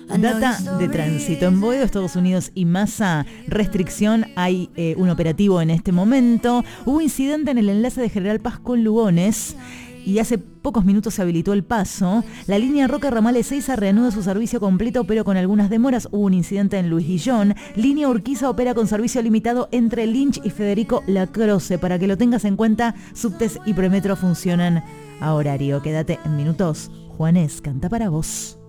Data de tránsito. En Boedo, Estados Unidos y Massa, restricción. Hay un operativo en este momento. Hubo incidente en el enlace de General Paz con Lugones y hace pocos minutos se habilitó el paso. La línea Roca Ramales 6 reanuda su servicio completo, pero con algunas demoras. Hubo un incidente en Luis Guillón. Línea Urquiza opera con servicio limitado entre Lynch y Federico Lacroce. Para que lo tengas en cuenta, subtes y premetro funcionan a horario. Quédate en minutos. Juanes canta para vos.